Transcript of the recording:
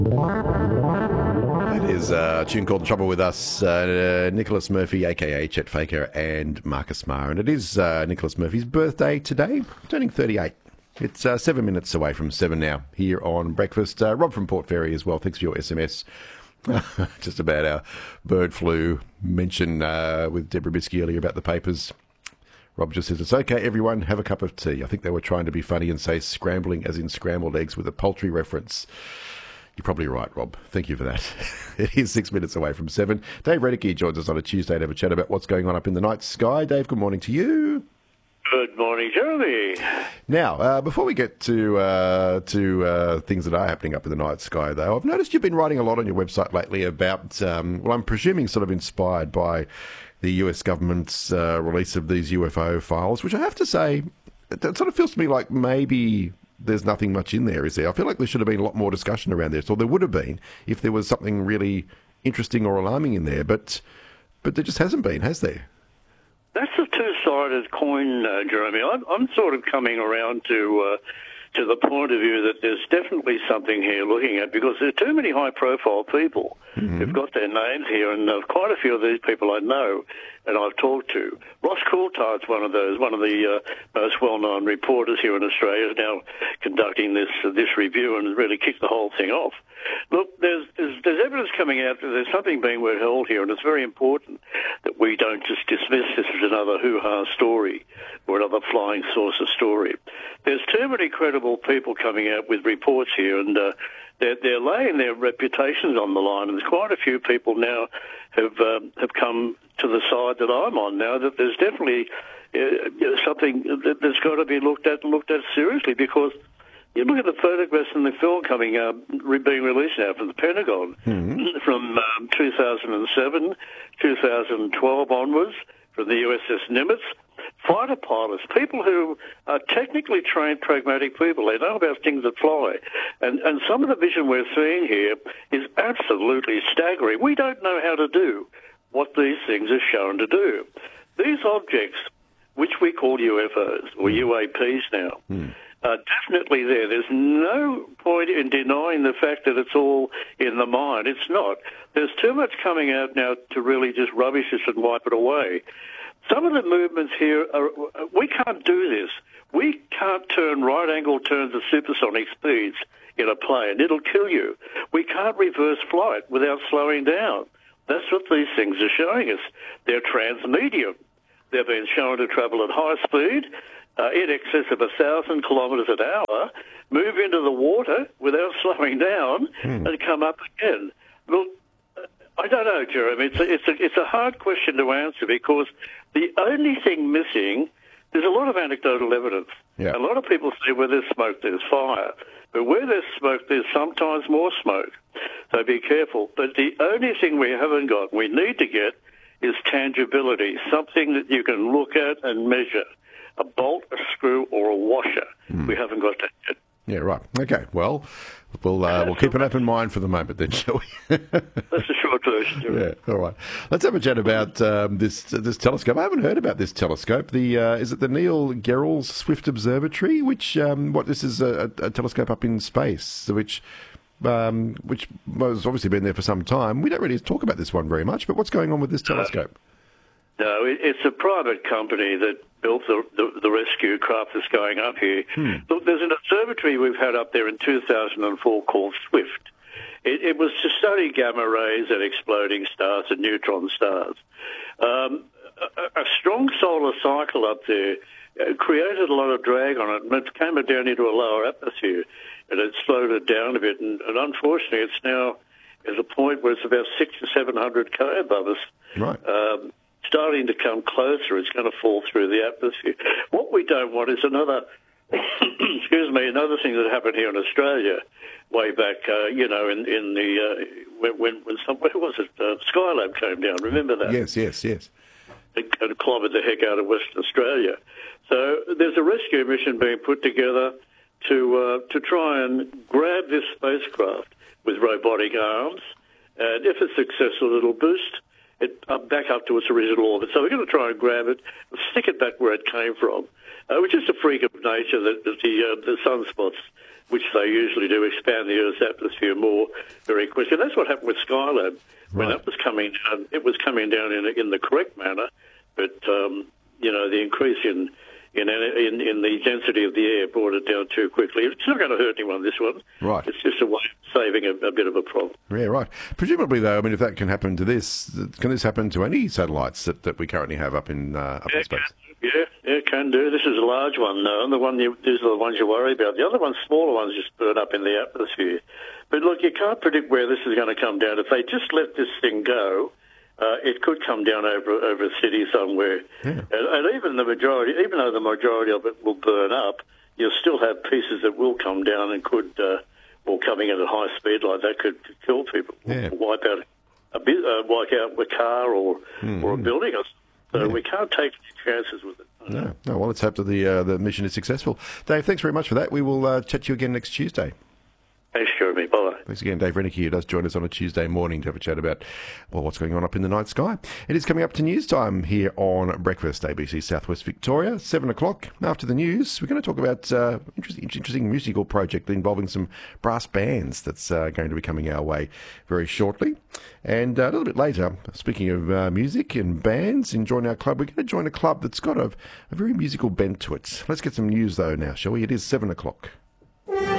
That is a tune called Trouble With Us, Nicholas Murphy, a.k.a. Chet Faker, and Marcus Marr. And it is Nicholas Murphy's birthday today, turning 38. It's 7 minutes away from 7 now here on Breakfast. Rob from Port Fairy as well. Thanks for your SMS. Just about our bird flu mention with Deborah Bisky earlier about the papers. Rob just says, it's okay, everyone, have a cup of tea. I think they were trying to be funny and say scrambling as in scrambled eggs with a poultry reference. You're probably right, Rob. Thank you for that. It is 6 minutes away from 7. Dave Redicke joins us on a Tuesday to have a chat about what's going on up in the night sky. Dave, good morning to you. Good morning, Jeremy. Now, before we get to things that are happening up in the night sky, though, I've noticed you've been writing a lot on your website lately about, well, I'm presuming sort of inspired by the US government's release of these UFO files, which I have to say, it sort of feels to me like maybe there's nothing much in there, is there? I feel like there should have been a lot more discussion around this, or there would have been if there was something really interesting or alarming in there, but there just hasn't been, has there? That's a two-sided coin, Jeremy. I'm sort of coming around to the point of view that there's definitely something here looking at, because there's too many high-profile people who've got their names here, and quite a few of these people I know and I've talked to. Ross Coulthard's one of those, one of the most well-known reporters here in Australia, is now conducting this review and really kicked the whole thing off. Look, there's evidence coming out that there's something being withheld here, and it's very important that we don't just dismiss this as another hoo-ha story or another flying saucer story. There's too many credible people coming out with reports here, and they're laying their reputations on the line, and there's quite a few people now have come to the side that I'm on now, that there's definitely something that's got to be looked at seriously, because you look at the photographs in the film being released now from the Pentagon from 2007, 2012 onwards, from the USS Nimitz, fighter pilots, people who are technically trained, pragmatic people. They know about things that fly. And some of the vision we're seeing here is absolutely staggering. We don't know how to do what these things are shown to do. These objects, which we call UFOs, or UAPs now, are definitely there. There's no point in denying the fact that it's all in the mind. It's not. There's too much coming out now to really just rubbish this and wipe it away. Some of the movements here we can't do this. We can't turn right-angle turns at supersonic speeds in a plane. It'll kill you. We can't reverse flight without slowing down. That's what these things are showing us. They're transmedium. They've been shown to travel at high speed, in excess of 1,000 kilometres an hour, move into the water without slowing down, and come up again. Well, I don't know, Jeremy. It's a hard question to answer, because the only thing missing, there's a lot of anecdotal evidence. Yeah. A lot of people say where there's smoke, there's fire. But where there's smoke, there's sometimes more smoke. So be careful. But the only thing we haven't got, we need to get, is tangibility, something that you can look at and measure. A bolt, a screw, or a washer. We haven't got that yet. Yeah, right. Okay, well, we'll keep an open mind for the moment then, shall we? That's a short version. Yeah, all right. Let's have a chat about this telescope. I haven't heard about this telescope. Is it the Neil Gehrels Swift Observatory? Which this is a telescope up in space, which has obviously been there for some time. We don't really talk about this one very much, but what's going on with this telescope? No, it's a private company that built the rescue craft that's going up here. Look, there's an observatory we've had up there in 2004 called SWIFT. It was to study gamma rays and exploding stars and neutron stars. A strong solar cycle up there created a lot of drag on it, and it came down into a lower atmosphere, and it slowed it down a bit. And unfortunately, it's now at a point where it's about 600 to 700 K above us. Right. Starting to come closer, it's going to fall through the atmosphere. What we don't want is another another thing that happened here in Australia way back, in the when where was it? Skylab came down. Remember that? Yes. It clobbered the heck out of Western Australia. So there's a rescue mission being put together to try and grab this spacecraft with robotic arms, and if it's successful, it'll boost it back up to its original orbit. So we're going to try and grab it and stick it back where it came from, which is a freak of nature that the sunspots which they usually do, expand the Earth's atmosphere more very quickly. That's what happened with Skylab. When that was coming down, it was coming down in the correct manner, but the increase in the density of the air brought it down too quickly. It's not going to hurt anyone, this one. Right. It's just a way of saving a bit of a problem. Yeah, right. Presumably, though, I mean, if that can happen to this, can this happen to any satellites that we currently have up in space? It can do. This is a large one, though, and these are the ones you worry about. The other ones, smaller ones, just burn up in the atmosphere. But look, you can't predict where this is going to come down. If they just let this thing go, it could come down over a city somewhere. Yeah. And even though the majority of it will burn up, you'll still have pieces that will come down and could, coming at a high speed like that, could kill people, wipe out a car or a building or something. So we can't take chances with it. No. Well, let's hope that the mission is successful. Dave, thanks very much for that. We will chat to you again next Tuesday. Thanks, Jeremy. Bye. Thanks again, Dave Rennicky, who does join us on a Tuesday morning to have a chat about what's going on up in the night sky. It is coming up to news time here on Breakfast, ABC Southwest Victoria, 7 o'clock. After the news, we're going to talk about interesting musical project involving some brass bands that's going to be coming our way very shortly. And a little bit later, speaking of music and bands, and join our club, we're going to join a club that's got a very musical bent to it. Let's get some news, though, now, shall we? It is 7 o'clock.